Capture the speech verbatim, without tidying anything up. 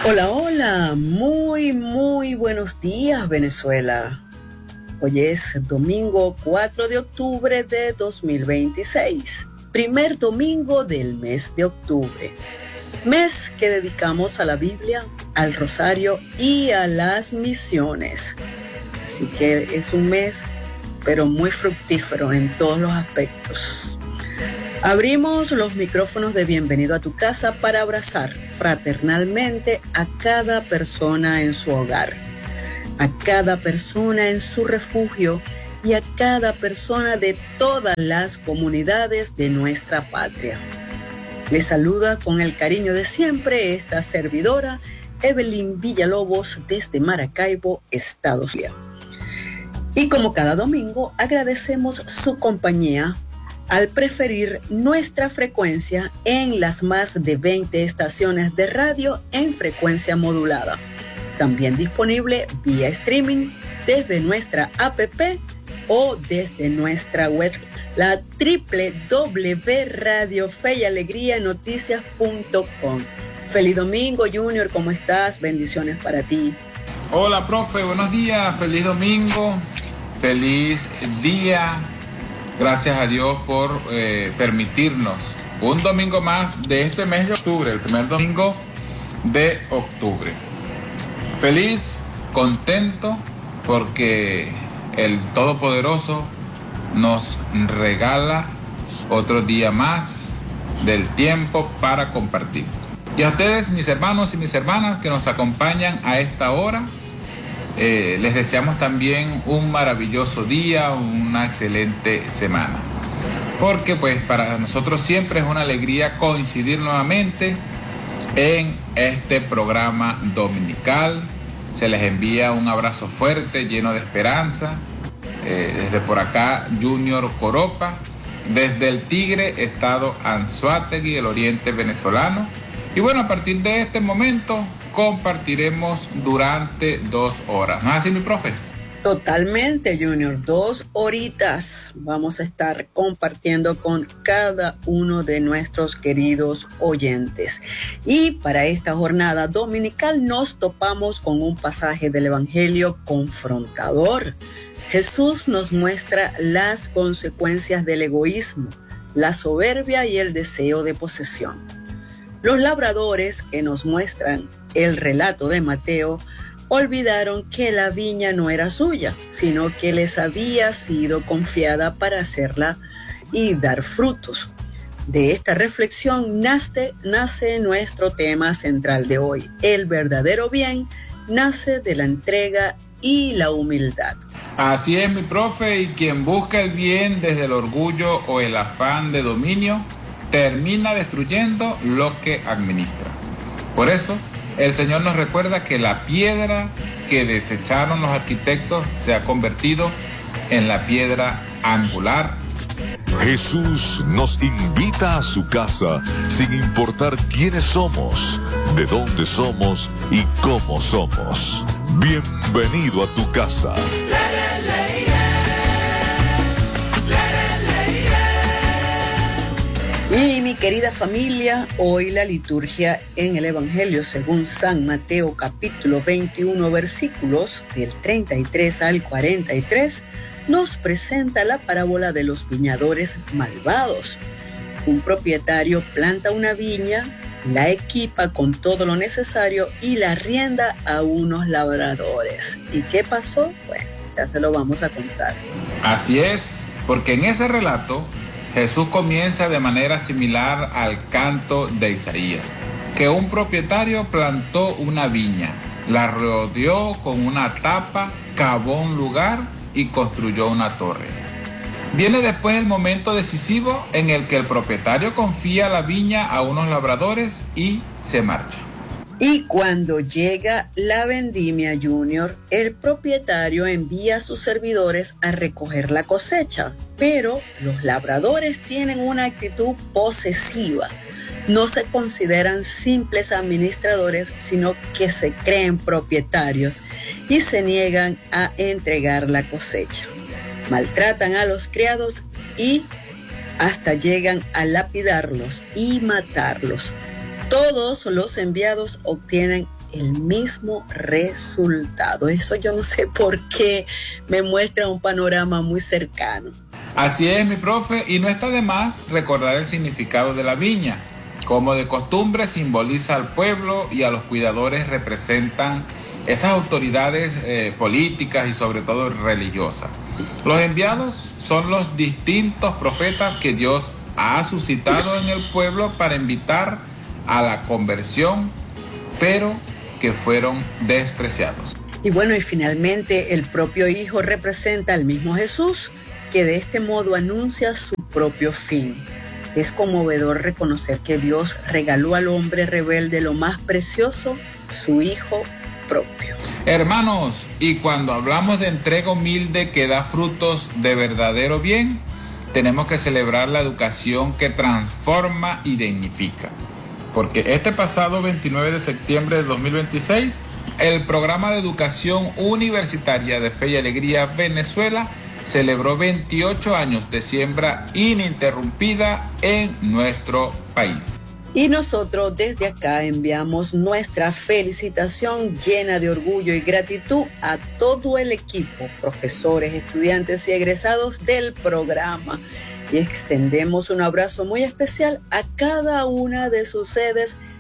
Hola, hola, muy, muy buenos días, Venezuela. Hoy es domingo cuatro de octubre de dos mil veintiséis, primer domingo del mes de octubre, mes que dedicamos a la Biblia, al rosario y a las misiones. Así que es un mes, pero muy fructífero en todos los aspectos. Abrimos los micrófonos de Bienvenido a tu Casa para abrazar fraternalmente a cada persona en su hogar, a cada persona en su refugio y a cada persona de todas las comunidades de nuestra patria. Les saluda con el cariño de siempre esta servidora, Evelyn Villalobos, desde Maracaibo, Estados Unidos. Y como cada domingo, agradecemos su compañía al preferir nuestra frecuencia en las más de veinte estaciones de radio en frecuencia modulada. También disponible vía streaming desde nuestra app o desde nuestra web, la doble u doble u doble u punto radio fe y alegría noticias punto com. Feliz domingo, Junior, ¿cómo estás? Bendiciones para ti. Hola, profe, buenos días, feliz domingo, feliz día. Gracias a Dios por eh, permitirnos un domingo más de este mes de octubre, el primer domingo de octubre. Feliz, contento, porque el Todopoderoso nos regala otro día más del tiempo para compartir. Y a ustedes, mis hermanos y mis hermanas que nos acompañan a esta hora, Eh, les deseamos también un maravilloso día, una excelente semana. Porque pues para nosotros siempre es una alegría coincidir nuevamente en este programa dominical. Se les envía un abrazo fuerte, lleno de esperanza. Eh, desde por acá, Junior Coropa, desde el Tigre, estado Anzoátegui, el oriente venezolano. Y bueno, a partir de este momento compartiremos durante dos horas. ¿No es así, mi profe? Totalmente, Junior. Dos horitas vamos a estar compartiendo con cada uno de nuestros queridos oyentes. Y para esta jornada dominical nos topamos con un pasaje del Evangelio confrontador. Jesús nos muestra las consecuencias del egoísmo, la soberbia y el deseo de posesión. Los labradores que nos muestran el relato de Mateo olvidaron que la viña no era suya, sino que les había sido confiada para hacerla y dar frutos. De esta reflexión nace, nace nuestro tema central de hoy. El verdadero bien nace de la entrega y la humildad. Así es, mi profe, y quien busca el bien desde el orgullo o el afán de dominio, termina destruyendo lo que administra. Por eso, el Señor nos recuerda que la piedra que desecharon los arquitectos se ha convertido en la piedra angular. Jesús nos invita a su casa sin importar quiénes somos, de dónde somos y cómo somos. Bienvenido a tu casa. Y mi querida familia, hoy la liturgia en el Evangelio según San Mateo capítulo veintiuno versículos del treinta y tres al cuarenta y tres nos presenta la parábola de los viñadores malvados. Un propietario planta una viña, la equipa con todo lo necesario y la arrienda a unos labradores. ¿Y qué pasó? Bueno, ya se lo vamos a contar. Así es, porque en ese relato Jesús comienza de manera similar al canto de Isaías, que un propietario plantó una viña, la rodeó con una tapa, cavó un lugar y construyó una torre. Viene después el momento decisivo en el que el propietario confía la viña a unos labradores y se marcha. Y cuando llega la vendimia, Junior, el propietario envía a sus servidores a recoger la cosecha, pero los labradores tienen una actitud posesiva. No se consideran simples administradores, sino que se creen propietarios y se niegan a entregar la cosecha. Maltratan a los criados y hasta llegan a lapidarlos y matarlos. Todos los enviados obtienen el mismo resultado. Eso yo no sé por qué me muestra un panorama muy cercano. Así es, mi profe, y no está de más recordar el significado de la viña. Como de costumbre simboliza al pueblo y a los cuidadores representan esas autoridades eh, políticas y sobre todo religiosas. Los enviados son los distintos profetas que Dios ha suscitado en el pueblo para invitar a la conversión, pero que fueron despreciados. Y bueno, y finalmente el propio Hijo representa al mismo Jesús, que de este modo anuncia su propio fin. Es conmovedor reconocer que Dios regaló al hombre rebelde lo más precioso, su Hijo propio. Hermanos, y cuando hablamos de entrega humilde que da frutos de verdadero bien, tenemos que celebrar la educación que transforma y dignifica. Porque este pasado veintinueve de septiembre de dos mil veintiséis, el programa de educación universitaria de Fe y Alegría Venezuela celebró veintiocho años de siembra ininterrumpida en nuestro país. Y nosotros desde acá enviamos nuestra felicitación llena de orgullo y gratitud a todo el equipo, profesores, estudiantes y egresados del programa. Y extendemos un abrazo muy especial a cada una de sus sedes